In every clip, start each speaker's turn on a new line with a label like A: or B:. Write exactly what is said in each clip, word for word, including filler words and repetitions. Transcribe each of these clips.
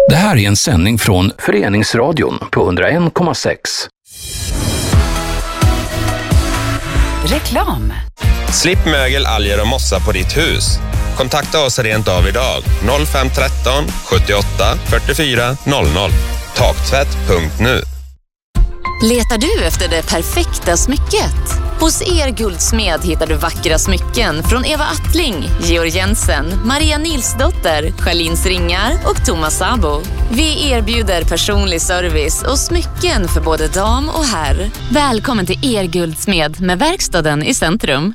A: Det här är en sändning från Föreningsradion på hundra en komma sex.
B: Reklam.
C: Slipp mögel, alger och mossa på ditt hus. Kontakta oss rent av idag. noll fem ett tre sjuttioåtta fyrtiofyra noll noll. Taktvätt punkt nu.
D: Letar du efter det perfekta smycket? Hos Er Guldsmed hittar du vackra smycken från Eva Attling, Georg Jensen, Maria Nilsdotter, Charlins Ringar och Thomas Sabo. Vi erbjuder personlig service och smycken för både dam och herr. Välkommen till Er Guldsmed med verkstaden i centrum.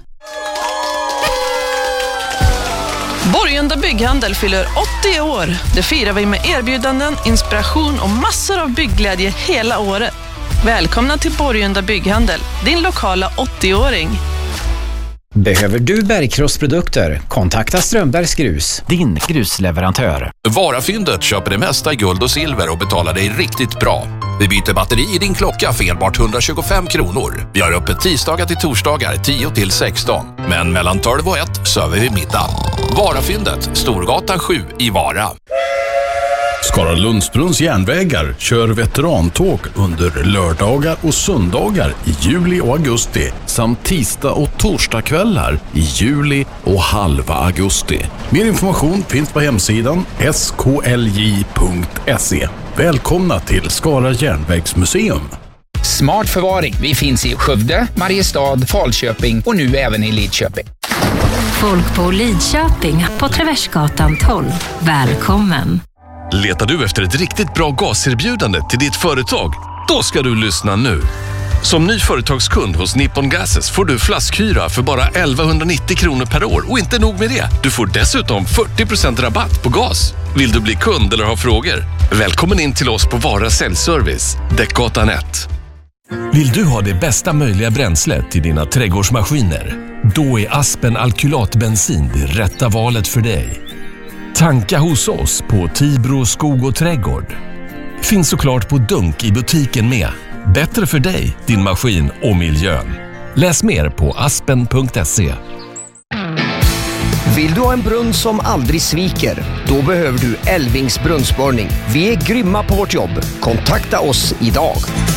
E: Borgunda Bygghandel fyller åttio år. Det firar vi med erbjudanden, inspiration och massor av byggglädje hela året. Välkomna till Borgunda Bygghandel, din lokala åttio-åring.
F: Behöver du bergkrossprodukter? Kontakta Strömbergs Grus, din grusleverantör.
G: Varafyndet köper det mesta i guld och silver och betalar dig riktigt bra. Vi byter batteri i din klocka för enbart hundratjugofem kronor. Vi har öppet tisdagar till torsdagar tio till sexton. Men mellan tolv och ett söver vi middag. Varafyndet, Storgatan sju i Vara.
H: Skara Lundsbrunns järnvägar kör veterantåg under lördagar och söndagar i juli och augusti samt tisdag och torsdagskvällar i juli och halva augusti. Mer information finns på hemsidan s k l j punkt se. Välkomna till Skara järnvägsmuseum.
I: Smart förvaring. Vi finns i Skövde, Mariestad, Falköping och nu även i Lidköping.
J: Folk på Lidköping på Traversgatan tolv. Välkommen.
K: Letar du efter ett riktigt bra gaserbjudande till ditt företag? Då ska du lyssna nu. Som ny företagskund hos Nippon Gases får du flaskhyra för bara elvahundranittio kronor per år. Och inte nog med det, du får dessutom fyrtio procent rabatt på gas. Vill du bli kund eller ha frågor? Välkommen in till oss på Vara Säljservice, Däckgatan ett.
L: Vill du ha det bästa möjliga bränslet till dina trädgårdsmaskiner? Då är Aspen alkylatbensin det rätta valet för dig. Tanka hos oss på Tibro skog och trädgård. Finns såklart på dunk i butiken med. Bättre för dig, din maskin och miljön. Läs mer på aspen punkt se.
M: Vill du ha en brunn som aldrig sviker? Då behöver du Älvings brunnsborrning. Vi är grymma på vårt jobb. Kontakta oss idag.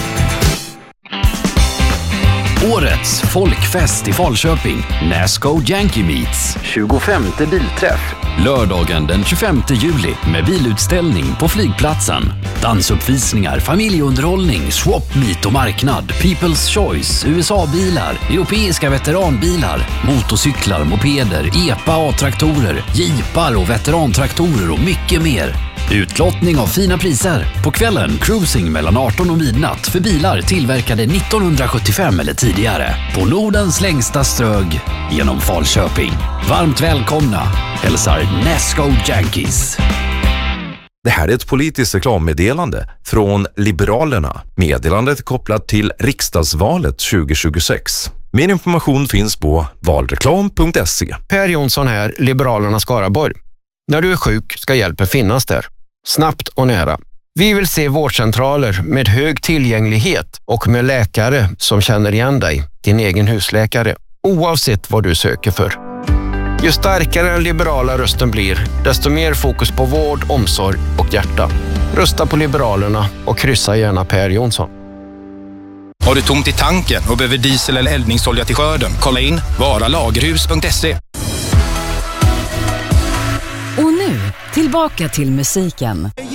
N: Årets folkfest i Falköping. Nasco Yankee Meets.
F: tjugofemte bilträff.
N: Lördagen den tjugofemte juli med bilutställning på flygplatsen. Dansuppvisningar, familjeunderhållning, swap meet och marknad, People's Choice, U S A-bilar, europeiska veteranbilar, motorcyklar, mopeder, E P A A-traktorer, jeepar och veterantraktorer och mycket mer. Utlottning av fina priser. På kvällen cruising mellan arton och midnatt för bilar tillverkade nittonhundrasjuttiofem eller tidigare. På Nordens längsta strög genom Falköping. Varmt välkomna. Hälsar Nasco Yankees.
O: Det här är ett politiskt reklammeddelande från Liberalerna. Meddelandet är kopplat till riksdagsvalet tjugohundratjugosex. Mer information finns på valreklam punkt se.
P: Per Jonsson här, Liberalerna Skaraborg. När du är sjuk ska hjälpen finnas där. Snabbt och nära. Vi vill se vårdcentraler med hög tillgänglighet och med läkare som känner igen dig, din egen husläkare, oavsett vad du söker för. Ju starkare den liberala rösten blir, desto mer fokus på vård, omsorg och hjärta. Rösta på Liberalerna och kryssa gärna Per Jonsson.
Q: Har du tomt i tanken och behöver diesel eller eldningsolja till skörden? Kolla in varalagerhus punkt se.
B: Och nu, tillbaka till musiken.